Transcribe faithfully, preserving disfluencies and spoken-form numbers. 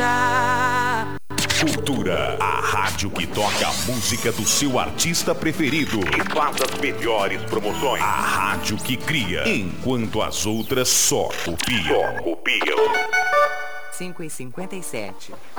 já. Cultura, a rádio que toca a música do seu artista preferido e faz as melhores promoções. A rádio que cria, enquanto as outras só copiam. Só copiam. cinco e cinquenta e sete.